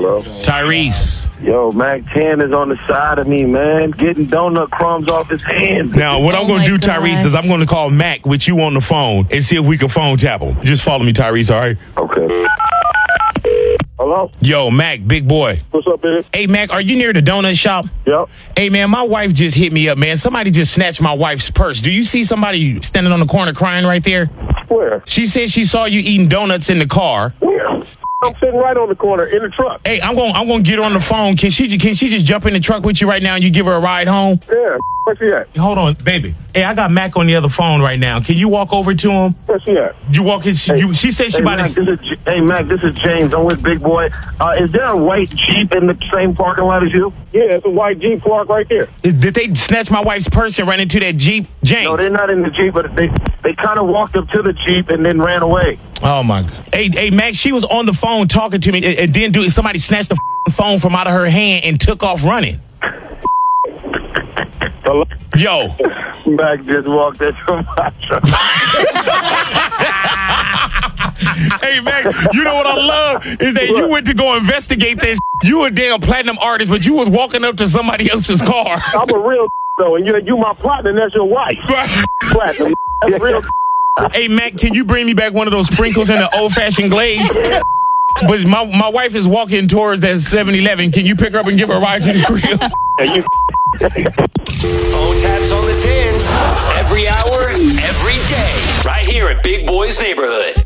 Hello? Tyrese. Yo, Mac 10 is on the side of me, man, getting donut crumbs off his hands. Now, what I'm going to do, Tyrese, is I'm going to call Mac with you on the phone and see if we can phone tap him. Just follow me, Tyrese, all right? Okay. Hello? Yo, Mac, big boy. What's up, baby? Hey, Mac, are you near the donut shop? Yep. Hey, man, my wife just hit me up, man. Somebody just snatched my wife's purse. Do you see somebody standing on the corner crying right there? Where? She said she saw you eating donuts in the car. Where? I'm sitting right on the corner in the truck. Hey, I'm going to get her on the phone. Can she just jump in the truck with you right now and you give her a ride home? Yeah. Where's she at? Hold on, baby. Hey, I got Mac on the other phone right now. Can you walk over to him? Where's she at? You walk his. She said she about Mac, to. Hey, Mac, this is James. I'm with Big Boy. Is there a white Jeep in the same parking lot as you? Yeah, it's a white Jeep parked right there. Did they snatch my wife's purse and run into that Jeep, James? No, they're not in the Jeep, but they kind of walked up to the Jeep and then ran away. Oh, my God. Hey, Mac, she was on the phone talking to me, and then somebody snatched the phone from out of her hand and took off running. Hello? Yo. Mac just walked into my truck. Hey, Mac, you know what I love is that you went to go investigate this. You a damn platinum artist, but you was walking up to somebody else's car. I'm a real though, and you my partner, and that's your wife. Platinum. That's real. Hey, Mac, can you bring me back one of those sprinkles in the old-fashioned glaze? But my wife is walking towards that 7-Eleven. Can you pick her up and give her a ride to the crib? Phone taps on the 10s. Every hour, every day. Right here in Big Boy's Neighborhood.